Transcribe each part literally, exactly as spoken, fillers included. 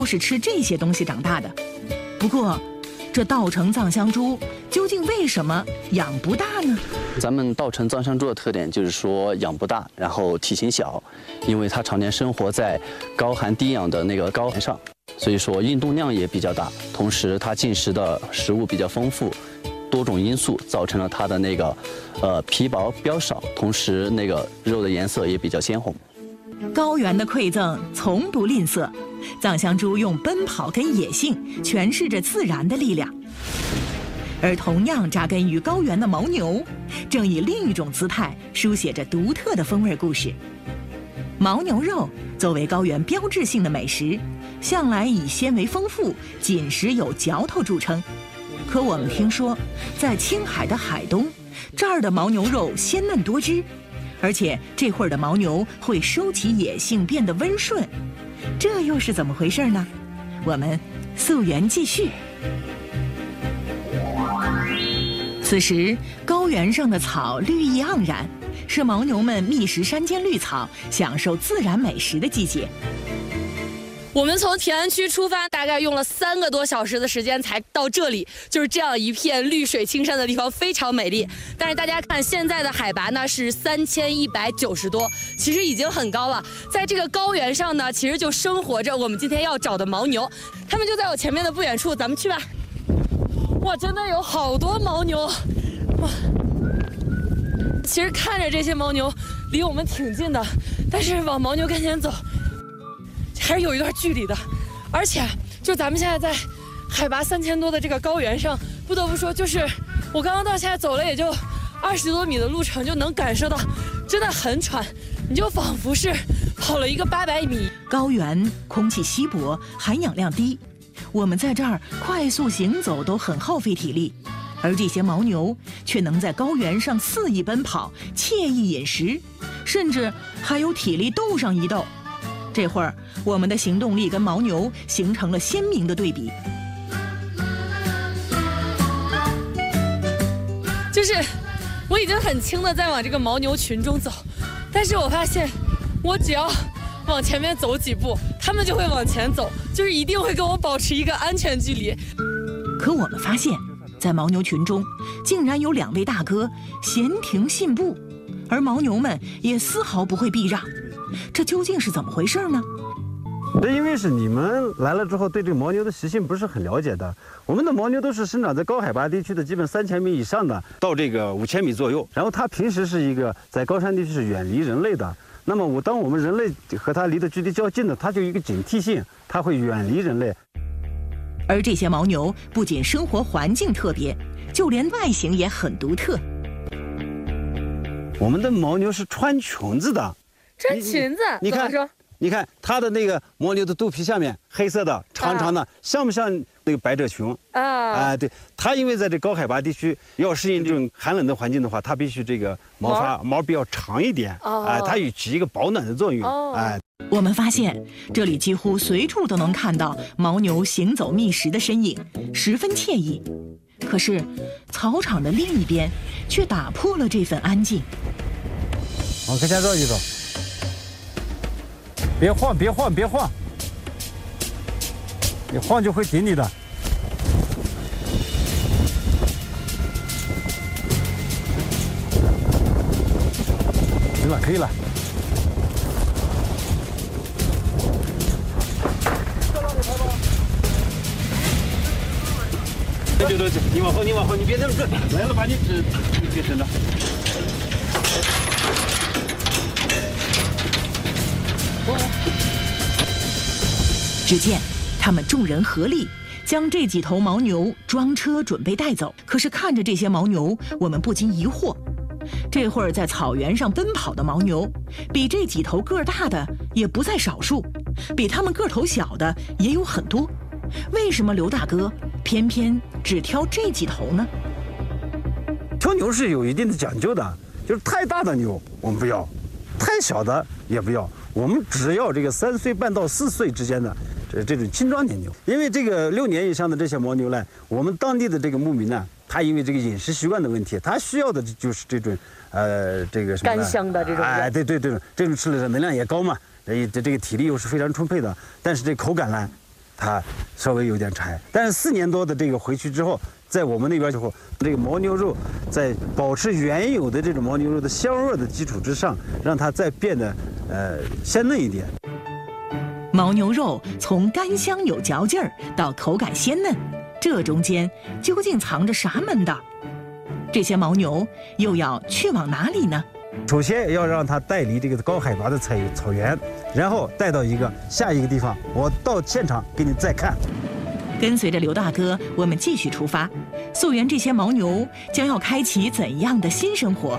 都是吃这些东西长大的。不过，这稻城藏香猪究竟为什么养不大呢？ 咱们稻城藏香猪的特点就是说养不大，然后体型小，因为它常年生活在高寒低氧的那个高原上，所以说运动量也比较大，同时它进食的食物比较丰富。多种因素造成了它的那个，呃，皮薄膘少，同时那个肉的颜色也比较鲜红。 高原的馈赠从不吝啬，藏香猪用奔跑跟野性诠释着自然的力量。而同样扎根于高原的牦牛，正以另一种姿态书写着独特的风味故事。牦牛肉作为高原标志性的美食，向来以纤维丰富、紧实有嚼头著称。可我们听说，在青海的海东，这儿的牦牛肉鲜嫩多汁，而且这会儿的牦牛会收起野性，变得温顺，这又是怎么回事呢？我们溯源继续。此时，高原上的草绿意盎然，是牦牛们觅食山间绿草、享受自然美食的季节。 我们从田安区出发，大概用了三个多小时的时间才到这里，就是这样一片绿水青山的地方，非常美丽。但是大家看，现在的海拔呢是三千一百九十多，其实已经很高了。在这个高原上呢，其实就生活着我们今天要找的牦牛，它们就在我前面的不远处，咱们去吧。哇，真的有好多牦牛！哇，其实看着这些牦牛离我们挺近的，但是往牦牛跟前走，还是有一段距离的，而且就咱们现在在海拔三千多的这个高原上，不得不说，就是我刚刚到现在走了也就二十多米的路程，就能感受到真的很喘，你就仿佛是跑了一个八百米。 高原空气稀薄，含氧量低，我们在这儿快速行走都很耗费体力，而这些牦牛却能在高原上肆意奔跑，惬意饮食，甚至还有体力斗上一斗。这会儿，我们的行动力跟牦牛形成了鲜明的对比。 就是我已经很轻的在往这个牦牛群中走，但是我发现，我只要往前面走几步，它们就会往前走，就是一定会跟我保持一个安全距离。 可我们发现，在牦牛群中，竟然有两位大哥闲庭信步，而牦牛们也丝毫不会避让。这究竟是怎么回事呢？ 这因为是你们来了之后，对这个牦牛的习性不是很了解的。我们的牦牛都是生长在高海拔地区的，基本三千米以上的，到这个五千米左右。然后它平时是一个在高山地区是远离人类的。那么我当我们人类和它离的距离较近的，它就有一个警惕性，它会远离人类。 而这些牦牛不仅生活环境特别，就连外形也很独特。 我们的牦牛是穿裙子的。 穿裙子？ 你看，你看它的那个牦牛的肚皮下面黑色的、长长的，啊、像不像那个百褶裙啊？啊，对，它因为在这高海拔地区要适应这种寒冷的环境的话，它必须这个毛发毛, 毛比较长一点，哦、啊，它有起一个保暖的作用，哦、哎。 我们发现这里几乎随处都能看到牦牛行走觅食的身影，十分惬意。可是，草场的另一边却打破了这份安静。 往跟前绕一绕。别晃，别晃，别晃！你晃就会顶你的。行了，可以了。对对对，你往后，你往后，你别这么转，来了把你指给伸着。 只见他们众人合力将这几头牦牛装车准备带走。可是看着这些牦牛，我们不禁疑惑：这会儿在草原上奔跑的牦牛，比这几头个儿大的也不在少数，比他们个头小的也有很多。为什么刘大哥偏偏只挑这几头呢？ 挑牛是有一定的讲究的，就是太大的牛我们不要，太小的也不要，我们只要这个三岁半到四岁之间的这这种青壮年牛。因为这个六年以上的这些牦牛呢，我们当地的这个牧民呢，他因为这个饮食习惯的问题，他需要的就是这种呃这个什么干香的这种， 哎，对对对，这种吃了的能量也高嘛，这这个体力又是非常充沛的，但是这口感呢， 它稍微有点柴。但是四年多的这个回去之后，在我们那边之后，这个牦牛肉在保持原有的这种牦牛肉的香味的基础之上，让它再变得呃鲜嫩一点。 牦牛肉从干香有嚼劲儿到口感鲜嫩，这中间究竟藏着啥门道？这些牦牛又要去往哪里呢？ 首先要让它带离这个高海拔的草草原，然后带到一个下一个地方。我到现场给你再看。 跟随着刘大哥，我们继续出发，溯源这些牦牛将要开启怎样的新生活？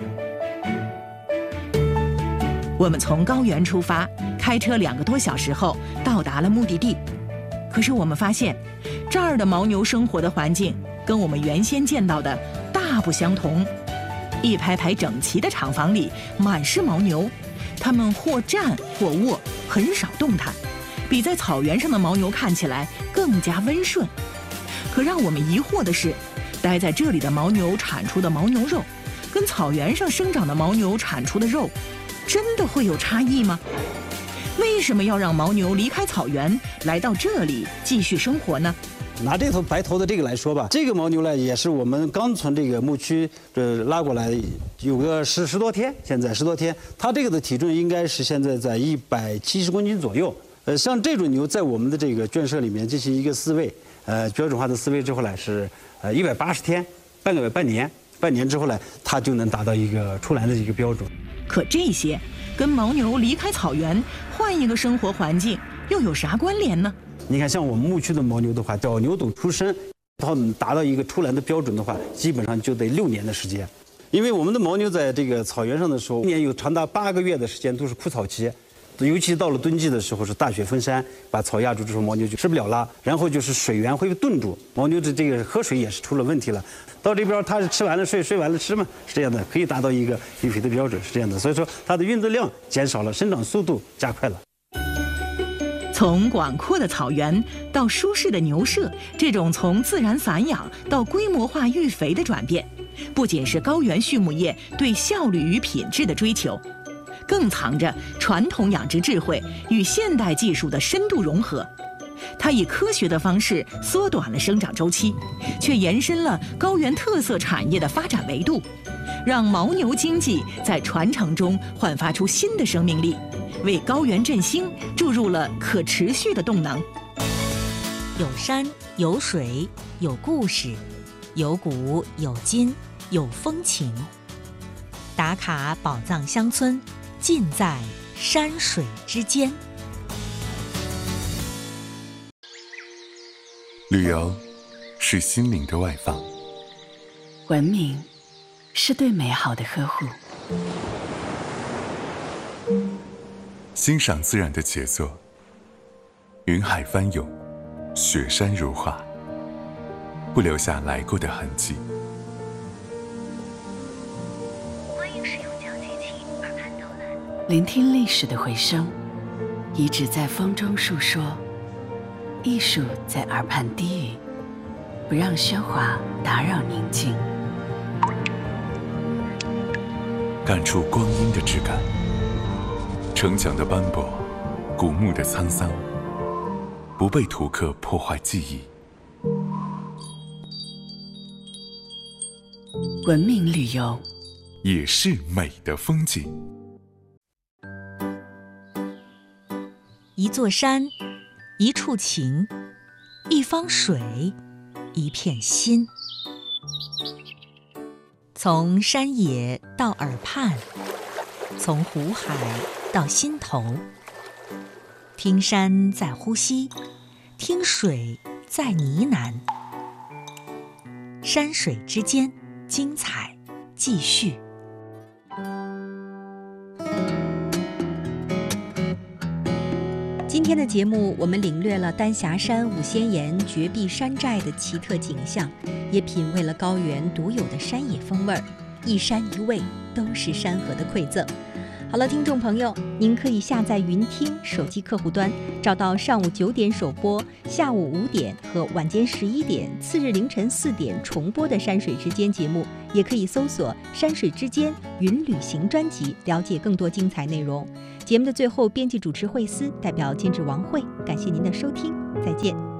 我们从高原出发，开车两个多小时后到达了目的地。可是我们发现，这儿的牦牛生活的环境跟我们原先见到的大不相同。一排排整齐的厂房里满是牦牛，它们或站或卧，很少动弹，比在草原上的牦牛看起来更加温顺。可让我们疑惑的是，待在这里的牦牛产出的牦牛肉，跟草原上生长的牦牛产出的肉，真的会有差异吗？为什么要让牦牛离开草原来到这里继续生活呢？ 拿这头白头的这个来说吧，这个牦牛呢也是我们刚从这个牧区这拉过来，有个十十多天，现在十多天，它这个的体重应该是现在在一百七十公斤左右。呃，像这种牛在我们的这个圈舍里面进行一个饲喂，呃，标准化的饲喂之后呢是呃一百八十天，半个月半年，半年之后呢，它就能达到一个出栏的一个标准。 可这些跟牦牛离开草原换一个生活环境又有啥关联呢？ 你看，像我们牧区的牦牛的话，小牛犊出生到达到一个出栏的标准的话，基本上就得六年的时间。因为我们的牦牛在这个草原上的时候，一年有长达八个月的时间都是枯草期，尤其到了冬季的时候是大雪封山，把草压住之后，牦牛就吃不了了。然后就是水源会顿住，牦牛的这个喝水也是出了问题了。到这边它是吃完了睡，睡完了吃嘛，是这样的，可以达到一个育肥的标准，是这样的。所以说它的运动量减少了，生长速度加快了。 从广阔的草原到舒适的牛舍，这种从自然散养到规模化育肥的转变，不仅是高原畜牧业对效率与品质的追求，更藏着传统养殖智慧与现代技术的深度融合。它以科学的方式缩短了生长周期，却延伸了高原特色产业的发展维度，让牦牛经济在传承中焕发出新的生命力，为高原振兴注入了可持续的动能。 有山有水有故事，有古有今有风情。打卡宝藏乡村，尽在山水之间。 旅游是心灵的外放， 文明是对美好的呵护。 欣赏自然的杰作，云海翻涌，雪山如画，不留下来过的痕迹。 欢迎使用讲机器耳畔导览，聆听历史的回声，遗址在风中述说，艺术在耳畔低语，不让喧哗打扰宁静。 感触光阴的质感，城墙的斑驳，古墓的沧桑，不被图刻破坏记忆。 文明旅游也是美的风景。 一座山，一处情，一方水，一片心。从山野到耳畔，从湖海到心头，听山在呼吸，听水在呢喃。山水之间，精彩继续。今天的节目，我们领略了丹霞山五仙岩绝壁山寨的奇特景象，也品味了高原独有的山野风味儿。一山一味，都是山河的馈赠。好了，听众朋友，您可以下载云听手机客户端，找到上午九点首播、下午五点和晚间十一点、次日凌晨四点重播的《山水之间》节目，也可以搜索《山水之间云旅行》专辑，了解更多精彩内容。节目的最后，编辑主持惠思代表监制王慧，感谢您的收听。 再见。